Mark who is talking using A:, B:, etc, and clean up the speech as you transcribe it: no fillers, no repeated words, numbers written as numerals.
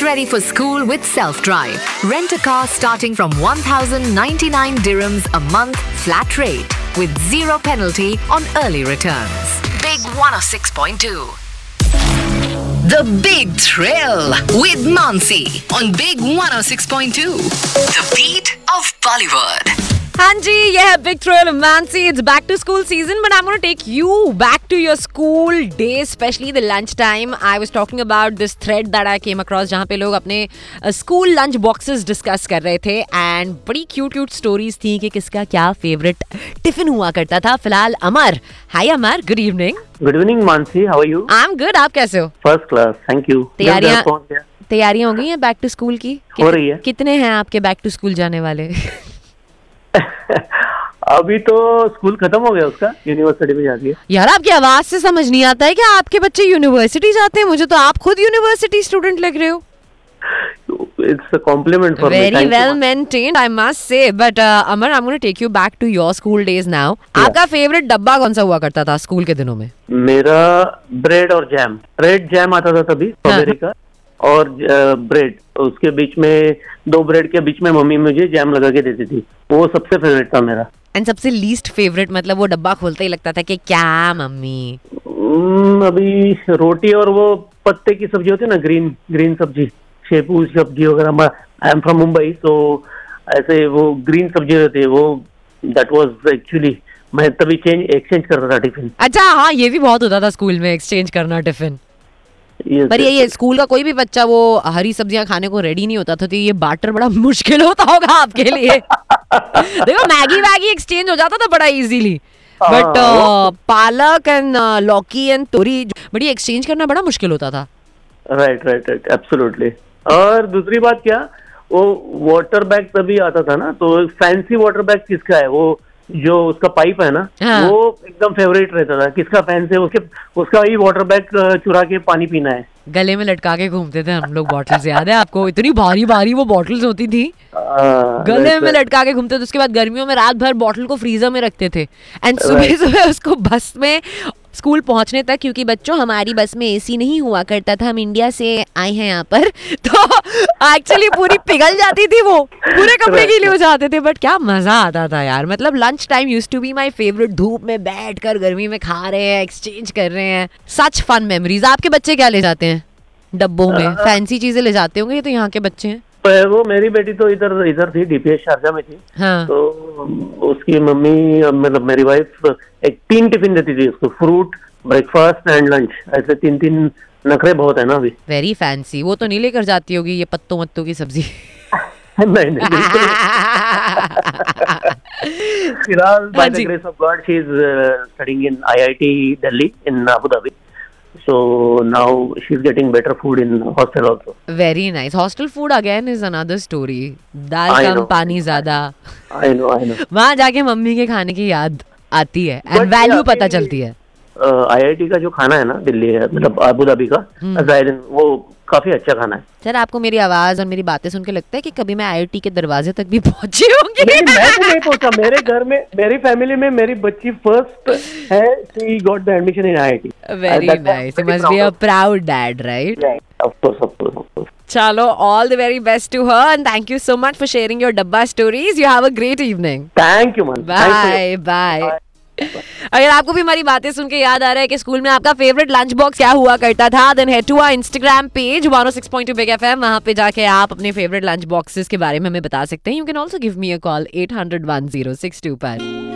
A: ready for school with Self-Drive. Rent a car starting from 1,099 dirhams a month flat rate with zero penalty on early returns. Big 106.2. The Big Thrill with Mansi on Big 106.2. The beat of Bollywood.
B: हाँ जी, ये है big thrill Mansi. It's back to school season, but I am gonna take you back to your school days, specially the lunch time. I was talking about this thread that I came across, जहाँ पे लोग अपने school lunch boxes discuss कर रहे थे and बड़ी cute stories थी कि किसका क्या फेवरेट टिफिन हुआ करता था. फिलहाल अमर. हाय अमर, good evening.
C: Good evening Mansi, how are you?
B: I am good, आप कैसे हो?
C: First class, thank you.
B: तैयारियां हो गई हैं बैक टू स्कूल की?
C: हो रही है.
B: कितने हैं आपके बैक टू स्कूल जाने वाले?
C: अभी तो स्कूल खत्म हो गया उसका, यूनिवर्सिटी में जाती है.
B: यार आपकी आवाज से समझ नहीं आता है कि आपके बच्चे यूनिवर्सिटी जाते हैं. मुझे तो आप खुद यूनिवर्सिटी स्टूडेंट लग रहे हो.
C: It's a compliment for me.
B: Very well maintained, I must say. But Amar, I'm going to take you back to your school days now. आपका फेवरेट डब्बा कौन सा हुआ करता था स्कूल के दिनों में?
C: मेरा ब्रेड और जैम. ब्रेड जैम आता था तभी, स्ट्रॉबेरी का, और ब्रेड. उसके बीच में, दो ब्रेड के बीच में मम्मी मुझे जैम लगा के देती थी. वो सबसे फेवरेट था मेरा.
B: एंड सबसे लीस्ट फेवरेट, मतलब वो डब्बा खोलते ही लगता था कि क्या मम्मी?
C: अभी रोटी और वो पत्ते की सब्जी होती है ना, ग्रीन सब्जी, शेपू सब्जी वगैरह. आई एम फ्रॉम मुंबई, तो ऐसे वो ग्रीन सब्जी रहती है, वो दैट वाज एक्चुअली, मैं तभी एक्सचेंज करता था टिफिन.
B: अच्छा हाँ, ये भी बहुत होता था स्कूल में, एक्सचेंज करना टिफिन. पर ये स्कूल का कोई भी बच्चा वो हरी सब्जियां खाने को रेडी नहीं होता था, तो ये बाटर बड़ा मुश्किल होता होगा आपके लिए. देखो मैगी एक्सचेंज हो जाता था बड़ा इजीली, बट पालक एंड लौकी एंड तोरी बड़ी एक्सचेंज करना बड़ा मुश्किल होता था.
C: Right, absolutely. और दूसरी बात क्या, वो वाटर बैग तभी आता था ना, तो फैंसी वाटर बैग किसका है, वो जो उसका पाइप है ना,
B: हाँ.
C: वो एकदम फेवरेट रहता था. किसका फैंस है, उसका ही वाटर बैग चुरा के पानी पीना है.
B: गले में लटका के घूमते थे हम लोग बॉटल्स. याद है आपको? इतनी भारी वो बॉटल्स होती थी, गले में लटका के घूमते थे. उसके बाद गर्मियों में रात भर बॉटल को फ्रीजर में रखते थे एंड सुबह उसको बस में स्कूल पहुंचने तक, क्योंकि बच्चों हमारी बस में एसी नहीं हुआ करता था, हम इंडिया से आए हैं यहाँ पर, तो एक्चुअली पूरी पिघल जाती थी, वो पूरे कपड़े गीले हो जाते थे. बट क्या मजा आता था यार. मतलब lunch time used to be my favourite. धूप में बैठकर गर्मी में खा रहे हैं, एक्सचेंज कर रहे हैं. सच फन मेमोरीज. आपके बच्चे क्या ले जाते हैं डब्बों में? फैंसी चीजें ले जाते होंगे. ये तो यहाँ के बच्चे हैं.
C: वो मेरी बेटी तो इधर थी, डीपीएस शारजा में थी.
B: हाँ.
C: तो उसकी मम्मी, मतलब मेरी वाइफ, एक 3 टिफिन देती थी उसको, फ्रूट, ब्रेकफास्ट एंड लंच. ऐसे 3 नखरे बहुत है ना अभी.
B: Very fancy. वो तो नहीं लेकर जाती होगी ये पत्तों की सब्जी?
C: नहीं. फिलहाल by the grace of God she is studying in IIT Delhi in Abu Dhabi. So now she's getting better food in hostel also.
B: Very nice. Hostel food again is another story. दाल कम पानी ज्यादा.
C: I know.
B: वहाँ जाके mummy के खाने की याद आती है एंड वैल्यू पता चलती है.
C: IIT का जो खाना है ना दिल्ली है, मतलब अबू धाबी का, वो काफी अच्छा खाना है. सर
B: आपको मेरी आवाज और मेरी बातें सुन के लगता है कि कभी मैं IIT के दरवाजे तक भी पहुंची होंगी?
C: मैं तो नहीं पहुंचा. मेरे घर में, मेरी फैमिली में मेरी बच्ची फर्स्ट है, she got the admission in IIT.
B: Very nice. You must be a proud dad, right?
C: Yeah, of course.
B: Chalo, all the very best to her and thank you so much for sharing your dabba stories. You have a great evening.
C: Thank you, man.
B: Bye. अगर आपको भी हमारी बातें सुन के याद आ रहा है कि स्कूल में आपका फेवरेट लंच बॉक्स क्या हुआ करता था, then head to our Instagram page 106.2 big FM. वहां पे जाके आप अपने फेवरेट लंच बॉक्सेस के बारे में हमें बता सकते हैं. You can also give me a call 800-1062 पर.